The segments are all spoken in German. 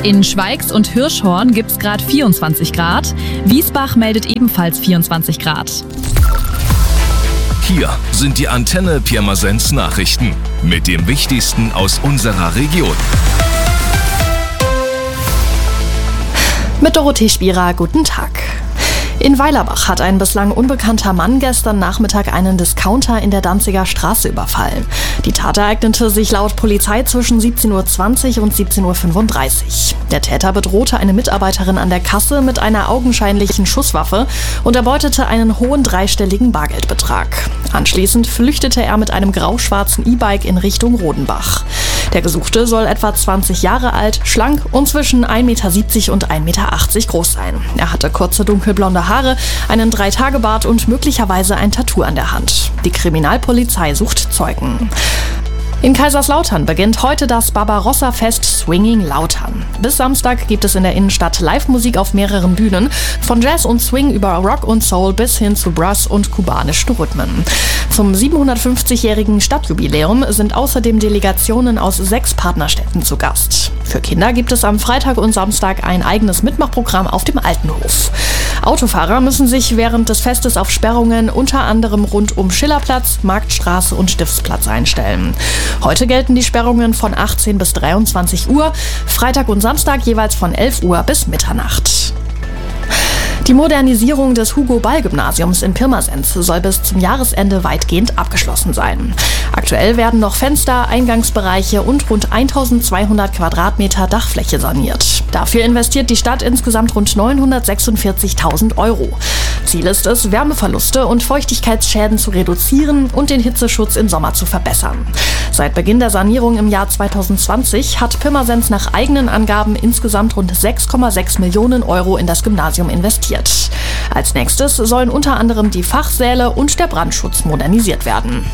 In Schweigs und Hirschhorn gibt es gerade 24 Grad. Wiesbach meldet ebenfalls 24 Grad. Hier sind die Antenne Pirmasens Nachrichten mit dem Wichtigsten aus unserer Region. Mit Dorothee Spierer, guten Tag. In Weilerbach hat ein bislang unbekannter Mann gestern Nachmittag einen Discounter in der Danziger Straße überfallen. Die Tat ereignete sich laut Polizei zwischen 17:20 und 17:35 Uhr. Der Täter bedrohte eine Mitarbeiterin an der Kasse mit einer augenscheinlichen Schusswaffe und erbeutete einen hohen dreistelligen Bargeldbetrag. Anschließend flüchtete er mit einem grau-schwarzen E-Bike in Richtung Rodenbach. Der Gesuchte soll etwa 20 Jahre alt, schlank und zwischen 1,70 m und 1,80 m groß sein. Er hatte kurze dunkelblonde Haare, einen 3-Tage-Bart und möglicherweise ein Tattoo an der Hand. Die Kriminalpolizei sucht Zeugen. In Kaiserslautern beginnt heute das Barbarossa-Fest Swinging Lautern. Bis Samstag gibt es in der Innenstadt Live-Musik auf mehreren Bühnen, von Jazz und Swing über Rock und Soul bis hin zu Brass und kubanischen Rhythmen. Zum 750-jährigen Stadtjubiläum sind außerdem Delegationen aus 6 Partnerstädten zu Gast. Für Kinder gibt es am Freitag und Samstag ein eigenes Mitmachprogramm auf dem Altenhof. Autofahrer müssen sich während des Festes auf Sperrungen unter anderem rund um Schillerplatz, Marktstraße und Stiftsplatz einstellen. Heute gelten die Sperrungen von 18 bis 23 Uhr, Freitag und Samstag jeweils von 11 Uhr bis Mitternacht. Die Modernisierung des Hugo-Ball-Gymnasiums in Pirmasens soll bis zum Jahresende weitgehend abgeschlossen sein. Aktuell werden noch Fenster, Eingangsbereiche und rund 1200 Quadratmeter Dachfläche saniert. Dafür investiert die Stadt insgesamt rund 946.000 Euro. Ziel ist es, Wärmeverluste und Feuchtigkeitsschäden zu reduzieren und den Hitzeschutz im Sommer zu verbessern. Seit Beginn der Sanierung im Jahr 2020 hat Pirmasens nach eigenen Angaben insgesamt rund 6,6 Millionen Euro in das Gymnasium investiert. Als nächstes sollen unter anderem die Fachsäle und der Brandschutz modernisiert werden.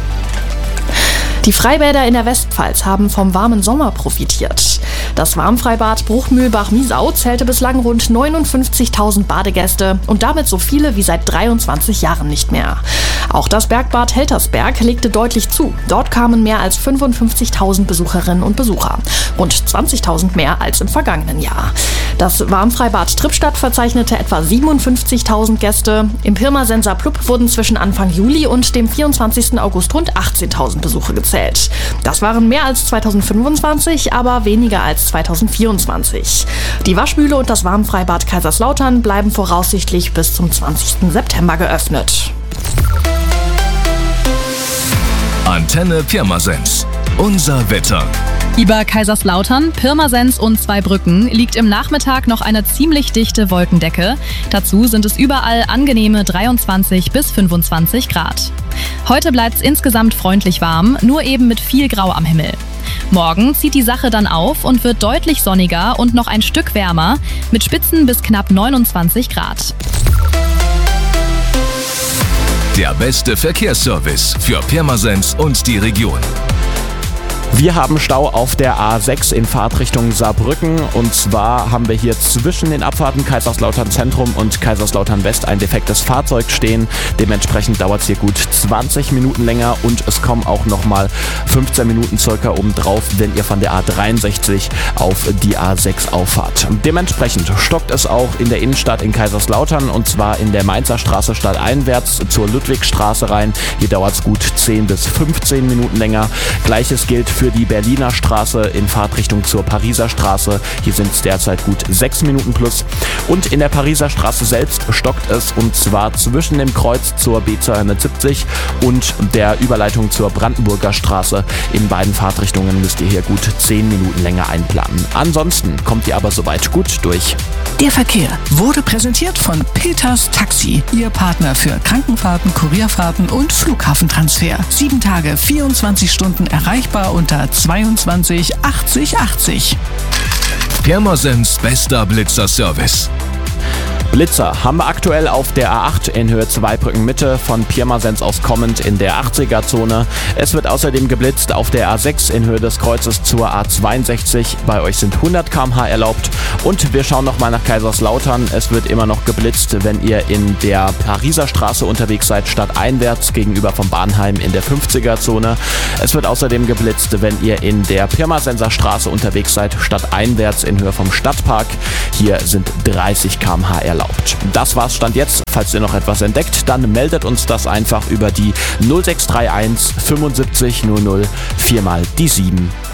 Die Freibäder in der Westpfalz haben vom warmen Sommer profitiert. Das Warmfreibad Bruchmühlbach-Miesau zählte bislang rund 59.000 Badegäste und damit so viele wie seit 23 Jahren nicht mehr. Auch das Bergbad Heltersberg legte deutlich zu. Dort kamen mehr als 55.000 Besucherinnen und Besucher. Rund 20.000 mehr als im vergangenen Jahr. Das Warmfreibad Trippstadt verzeichnete etwa 57.000 Gäste. Im Pirmasenser Plub wurden zwischen Anfang Juli und dem 24. August rund 18.000 Besuche gezählt. Das waren mehr als 2025, aber weniger als 2024. Die Waschmühle und das Warmfreibad Kaiserslautern bleiben voraussichtlich bis zum 20. September geöffnet. Antenne Pirmasens. Unser Wetter. Über Kaiserslautern, Pirmasens und Zweibrücken liegt im Nachmittag noch eine ziemlich dichte Wolkendecke. Dazu sind es überall angenehme 23 bis 25 Grad. Heute bleibt es insgesamt freundlich warm, nur eben mit viel Grau am Himmel. Morgen zieht die Sache dann auf und wird deutlich sonniger und noch ein Stück wärmer, mit Spitzen bis knapp 29 Grad. Der beste Verkehrsservice für Pirmasens und die Region. Wir haben Stau auf der A6 in Fahrtrichtung Saarbrücken, und zwar haben wir hier zwischen den Abfahrten Kaiserslautern Zentrum und Kaiserslautern West ein defektes Fahrzeug stehen. Dementsprechend dauert es hier gut 20 Minuten länger und es kommen auch nochmal 15 Minuten circa obendrauf, wenn ihr von der A63 auf die A6 auffahrt. Dementsprechend stockt es auch in der Innenstadt in Kaiserslautern, und zwar in der Mainzer Straße stadteinwärts zur Ludwigstraße rein. Hier dauert es gut 10 bis 15 Minuten länger. Gleiches gilt für die Berliner Straße in Fahrtrichtung zur Pariser Straße. Hier sind es derzeit gut 6 Minuten plus. Und in der Pariser Straße selbst stockt es, und zwar zwischen dem Kreuz zur B270 und der Überleitung zur Brandenburger Straße. In beiden Fahrtrichtungen müsst ihr hier gut 10 Minuten länger einplanen. Ansonsten kommt ihr aber soweit gut durch. Der Verkehr wurde präsentiert von Peters Taxi, Ihr Partner für Krankenfahrten, Kurierfahrten und Flughafentransfer. 7 Tage, 24 Stunden erreichbar unter 22 80 80. Pirmasens bester Blitzerservice. Blitzer haben wir aktuell auf der A8 in Höhe Zweibrücken Mitte von Pirmasens aus kommend in der 80er-Zone. Es wird außerdem geblitzt auf der A6 in Höhe des Kreuzes zur A62. Bei euch sind 100 km/h erlaubt. Und wir schauen nochmal nach Kaiserslautern. Es wird immer noch geblitzt, wenn ihr in der Pariser Straße unterwegs seid, stadteinwärts gegenüber vom Bahnheim in der 50er-Zone. Es wird außerdem geblitzt, wenn ihr in der Pirmasenser Straße unterwegs seid, stadteinwärts in Höhe vom Stadtpark. Hier sind 30 km/h erlaubt. Das war's Stand jetzt. Falls ihr noch etwas entdeckt, dann meldet uns das einfach über die 0631 75 00 4 mal die 7.